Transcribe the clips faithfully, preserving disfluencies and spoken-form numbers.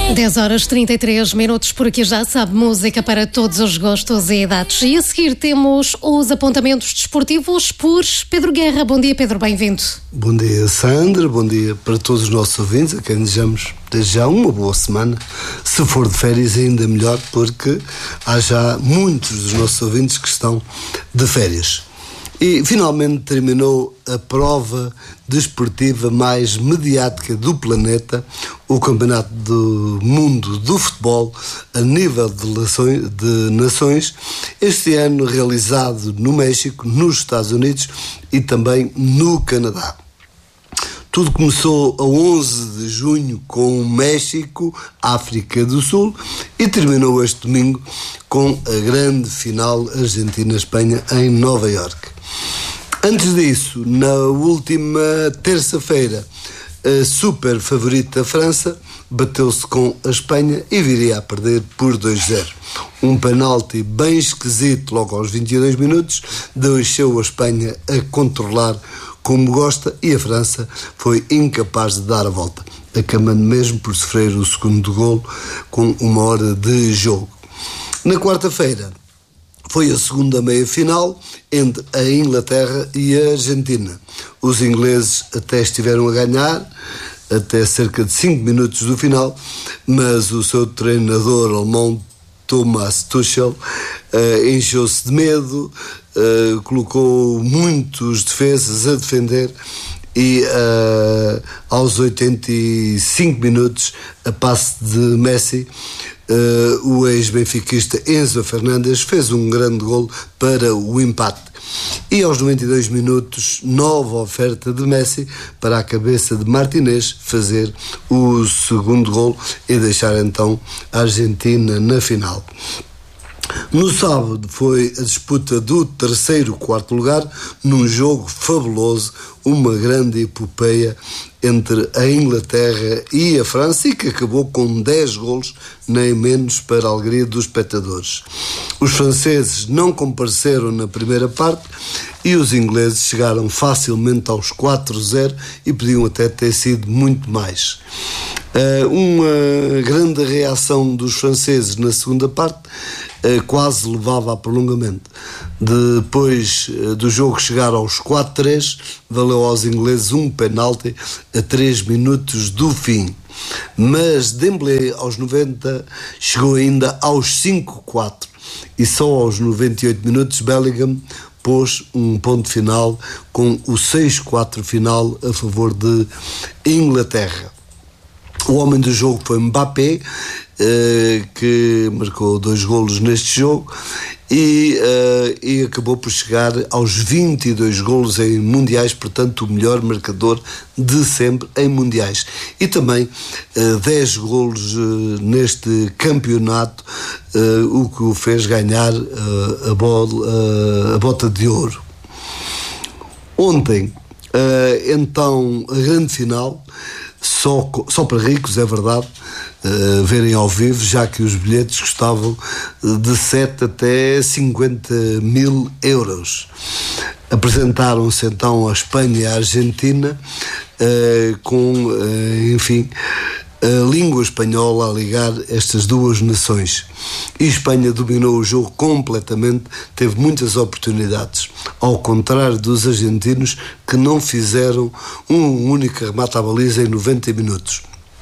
dez horas trinta e três minutos, por aqui já sabe, música para todos os gostos e idades. E a seguir temos os apontamentos desportivos por Pedro Guerra. Bom dia, Pedro, bem-vindo. Bom dia, Sandra, bom dia para todos os nossos ouvintes, a quem desejamos desde já uma boa semana. Se for de férias ainda melhor, porque há já muitos dos nossos ouvintes que estão de férias. E finalmente terminou a prova desportiva mais mediática do planeta, o Campeonato do Mundo do Futebol a nível de nações, de nações, este ano realizado no México, nos Estados Unidos e também no Canadá. Tudo começou a onze de junho com o México, África do Sul, e terminou este domingo com a grande final Argentina-Espanha em Nova Iorque. Antes disso, na última terça-feira, a super favorita França bateu-se com a Espanha e viria a perder por dois a zero. Um penalti bem esquisito logo aos vinte e dois minutos deixou a Espanha a controlar como gosta e a França foi incapaz de dar a volta, acabando mesmo por sofrer o segundo golo com uma hora de jogo. Na quarta-feira foi a segunda meia-final entre a Inglaterra e a Argentina. Os ingleses até estiveram a ganhar até cerca de cinco minutos do final, mas o seu treinador alemão Thomas Tuchel uh, encheu-se de medo, uh, colocou muitos defesas a defender e uh, aos oitenta e cinco minutos, a passe de Messi, uh, o ex-benfiquista Enzo Fernandes fez um grande golo para o empate. E aos noventa e dois minutos, nova oferta de Messi para a cabeça de Martinez fazer o segundo golo e deixar então a Argentina na final. No sábado foi a disputa do terceiro e quarto lugar num jogo fabuloso, uma grande epopeia entre a Inglaterra e a França e que acabou com dez golos, nem menos, para a alegria dos espectadores. Os franceses não compareceram na primeira parte e os ingleses chegaram facilmente aos quatro a zero e podiam até ter sido muito mais. Uh, uma grande reação dos franceses na segunda parte uh, quase levava a prolongamento. Depois uh, do jogo chegar aos quatro a três, valeu aos ingleses um penalti a três minutos do fim. Mas Dembélé aos noventa chegou ainda aos cinco a quatro e só aos noventa e oito minutos Bellingham pôs um ponto final com o seis a quatro final a favor de Inglaterra. O homem do jogo foi Mbappé, uh, que marcou dois golos neste jogo e, uh, e acabou por chegar aos vinte e dois golos em mundiais, portanto o melhor marcador de sempre em mundiais. E também uh, dez golos uh, neste campeonato, uh, o que o fez ganhar uh, a, bola, uh, a bota de ouro. Ontem, uh, então, a grande final, Só, só para ricos, é verdade, uh, verem ao vivo, já que os bilhetes custavam de sete até cinquenta mil euros. Apresentaram-se então a Espanha e a Argentina uh, com, uh, enfim, a língua espanhola a ligar estas duas nações. E Espanha dominou o jogo completamente, teve muitas oportunidades, ao contrário dos argentinos que não fizeram um único remate à baliza em noventa minutos.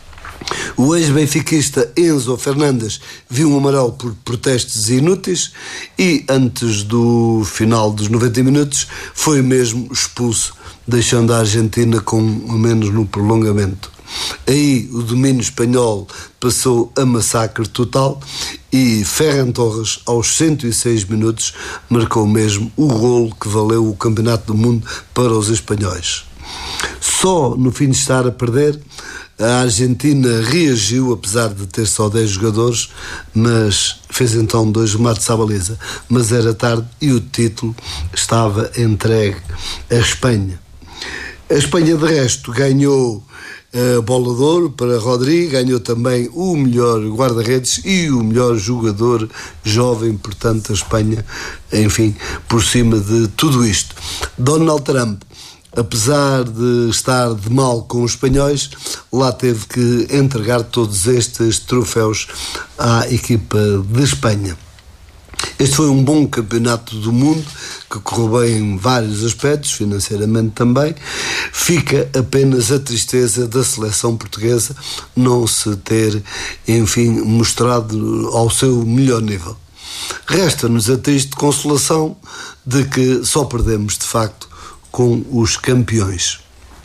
O ex-benfiquista Enzo Fernandes viu um amarelo por protestos inúteis e antes do final dos noventa minutos foi mesmo expulso, deixando a Argentina com a menos no prolongamento. Aí o domínio espanhol passou a massacre total e Ferran Torres, aos cento e seis minutos, marcou mesmo o golo que valeu o Campeonato do Mundo para os espanhóis. Só no fim de estar a perder, a Argentina reagiu, apesar de ter só dez jogadores, mas fez então dois remates à baliza. Mas era tarde e o título estava entregue à Espanha. A Espanha, de resto, ganhou a bola de ouro para Rodri, ganhou também o melhor guarda-redes e o melhor jogador jovem, portanto a Espanha, enfim, por cima de tudo isto. Donald Trump apesar de estar de mal com os espanhóis, lá teve que entregar todos estes troféus à equipa de Espanha. Este foi um bom campeonato do mundo, que correu bem em vários aspectos, financeiramente também. Fica apenas a tristeza da seleção portuguesa não se ter, enfim, mostrado ao seu melhor nível. Resta-nos a triste consolação de que só perdemos, de facto, com os campeões.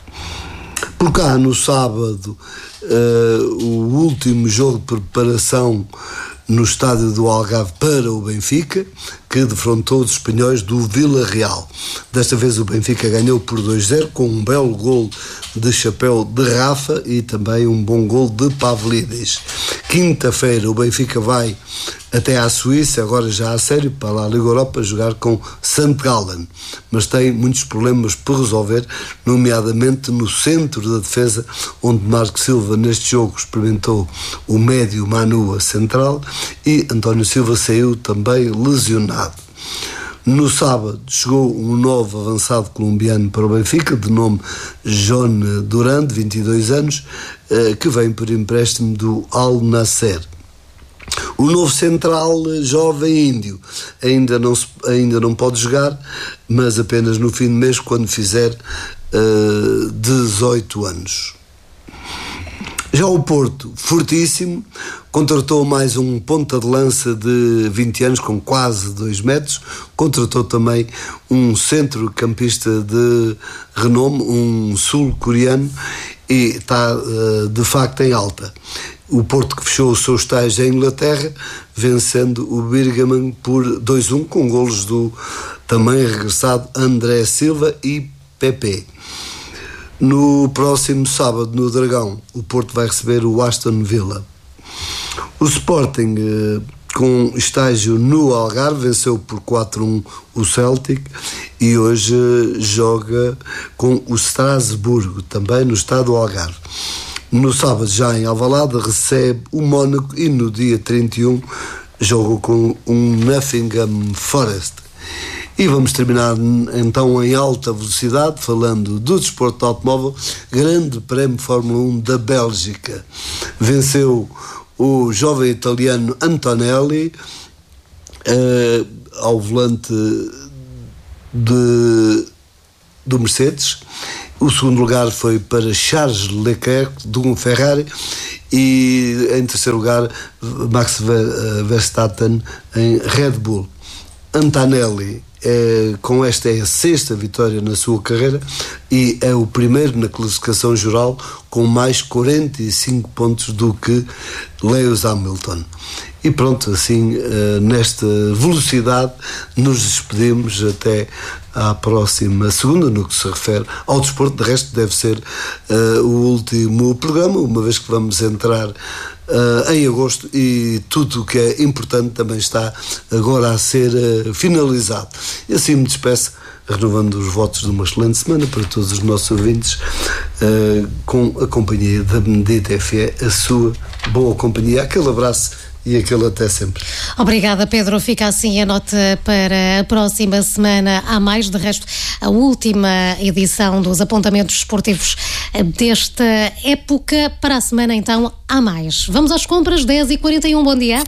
Por cá, no sábado, uh, o último jogo de preparação no estádio do Algarve para o Benfica, que defrontou os espanhóis do Vila Real. Desta vez o Benfica ganhou por dois a zero, com um belo gol de chapéu de Rafa e também um bom gol de Pavlidis. Quinta-feira o Benfica vai até à Suíça, agora já a sério, para a Liga Europa, jogar com Sankt Gallen, mas tem muitos problemas por resolver, nomeadamente no centro da defesa, onde Marco Silva neste jogo experimentou o médio Manu central e António Silva saiu também lesionado. No sábado chegou um novo avançado colombiano para o Benfica, de nome John Duran, de vinte e dois anos, que vem por empréstimo do Al Nasser. O novo central jovem índio ainda não, ainda não pode jogar, mas apenas no fim do mês, quando fizer uh, dezoito anos. Já o Porto, fortíssimo, contratou mais um ponta de lança de vinte anos, com quase dois metros, contratou também um centrocampista de renome, um sul-coreano, e está uh, de facto em alta. O Porto, que fechou o seu estágio em Inglaterra, vencendo o Birmingham por dois a um, com golos do também regressado André Silva e Pepe. No próximo sábado, no Dragão, o Porto vai receber o Aston Villa. O Sporting, com estágio no Algarve, venceu por quatro a um o Celtic e hoje joga com o Strasbourgo, também no estado do Algarve. No sábado, já em Alvalade, recebe o Mónaco e no dia trinta e um joga com um Nottingham Forest. E vamos terminar então em alta velocidade, falando do desporto automóvel. Grande Prémio Fórmula um da Bélgica. Venceu o jovem italiano Antonelli uh, ao volante de, do Mercedes. O segundo lugar foi para Charles Leclerc, de um Ferrari, e em terceiro lugar Max Verstappen em Red Bull. Antonelli, é, com esta é a sexta vitória na sua carreira e é o primeiro na classificação geral com mais quarenta e cinco pontos do que Lewis Hamilton. E pronto, assim, nesta velocidade nos despedimos até à próxima segunda, no que se refere ao desporto. De resto, deve ser uh, o último programa, uma vez que vamos entrar uh, em agosto e tudo o que é importante também está agora a ser uh, finalizado. E assim me despeço, renovando os votos de uma excelente semana para todos os nossos ouvintes, uh, com a companhia da Bendita F E, a sua boa companhia. Aquele abraço e aquele até sempre. Obrigada, Pedro. Fica assim a nota para a próxima semana. Há mais, de resto, a última edição dos apontamentos esportivos desta época. Para a semana, então, há mais. Vamos às compras, dez e quarenta e um. Bom dia.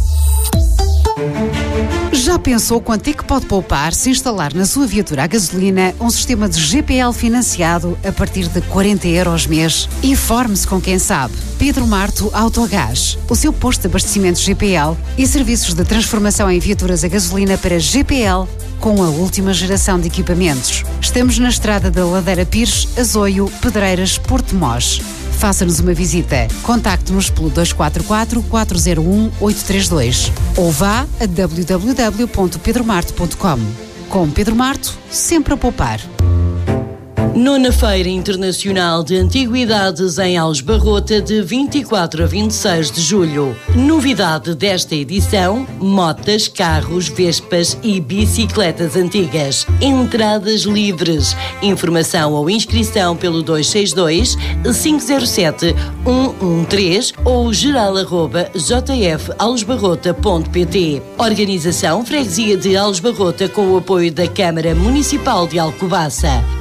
Já pensou quanto é que pode poupar se instalar na sua viatura a gasolina um sistema de G P L financiado a partir de quarenta euros mês? Informe-se com quem sabe. Pedro Marto Autogás, o seu posto de abastecimento G P L e serviços de transformação em viaturas a gasolina para G P L com a última geração de equipamentos. Estamos na estrada da Ladeira Pires, Azoio, Pedreiras, Porto Mós. Faça-nos uma visita. Contacte-nos pelo dois quatro quatro, quatro zero um, oito três dois ou vá a w w w ponto pedro marto ponto com. Com Pedro Marto, sempre a poupar. Nona Feira Internacional de Antiguidades em Aljubarrota, de vinte e quatro a vinte e seis de julho. Novidade desta edição: motas, carros, vespas e bicicletas antigas. Entradas livres. Informação ou inscrição pelo dois seis dois, cinco zero sete, um um três ou geral arroba j f aljubarrota ponto p t. Organização Freguesia de Aljubarrota, com o apoio da Câmara Municipal de Alcobaça.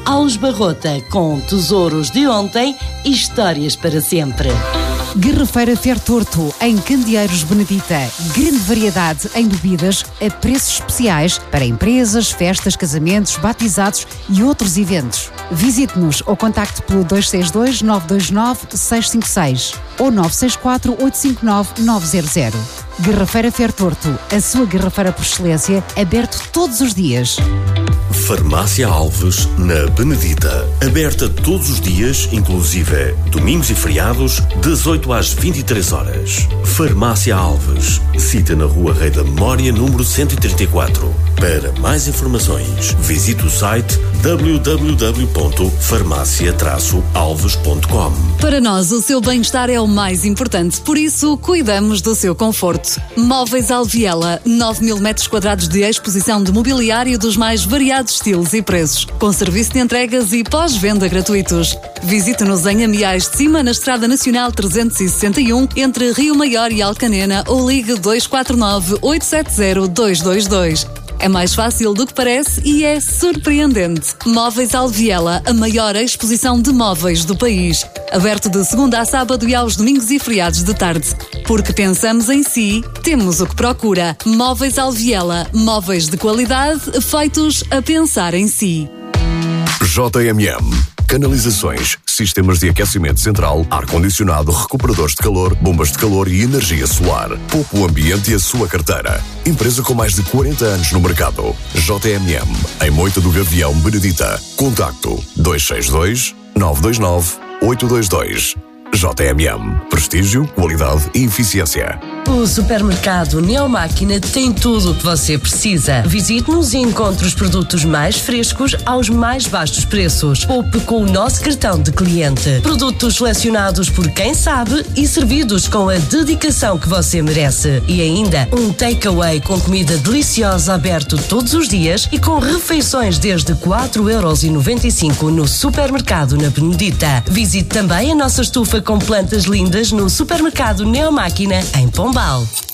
Alves Barrota, com tesouros de ontem e histórias para sempre. Garrafeira Fer Torto, em Candeeiros Benedita. Grande variedade em bebidas a preços especiais para empresas, festas, casamentos, batizados e outros eventos. Visite-nos ou contacte pelo dois seis dois, nove dois nove, seis cinco seis ou nove seis quatro, oito cinco nove, nove zero zero. Garrafeira Fer Torto, a sua garrafeira por excelência, aberto todos os dias. Farmácia Alves, na Benedita. Aberta todos os dias, inclusive domingos e feriados, das oito às vinte e três horas. Farmácia Alves. Cita na Rua Rei da Memória, número cento e trinta e quatro. Para mais informações, visite o site w w w ponto farmácia traço alves ponto com. Para nós, o seu bem-estar é o mais importante, por isso, cuidamos do seu conforto. Móveis Alviela, nove mil metros quadrados de exposição de mobiliário dos mais variados estilos e preços, com serviço de entregas e pós-venda gratuitos. Visite-nos em Amiais de Cima, na Estrada Nacional trezentos e sessenta e um, entre Rio Maior e Alcanena, ou ligue dois quatro nove, oito sete zero, dois dois dois. É mais fácil do que parece e é surpreendente. Móveis Alviela, a maior exposição de móveis do país. Aberto de segunda a sábado e aos domingos e feriados de tarde. Porque pensamos em si, temos o que procura. Móveis Alviela, móveis de qualidade feitos a pensar em si. J M M. Canalizações, sistemas de aquecimento central, ar-condicionado, recuperadores de calor, bombas de calor e energia solar. Poupe o ambiente e a sua carteira. Empresa com mais de quarenta anos no mercado. J M M, em Moita do Gavião, Benedita. Contacto dois seis dois, nove dois nove, oito dois dois. J M M. Prestígio, qualidade e eficiência. O supermercado Neomáquina tem tudo o que você precisa. Visite-nos e encontre os produtos mais frescos aos mais baixos preços. Poupe com o nosso cartão de cliente. Produtos selecionados por quem sabe e servidos com a dedicação que você merece. E ainda um takeaway com comida deliciosa aberto todos os dias e com refeições desde quatro euros e noventa e cinco no supermercado na Benedita. Visite também a nossa estufa com plantas lindas no supermercado Neomáquina em Pombal.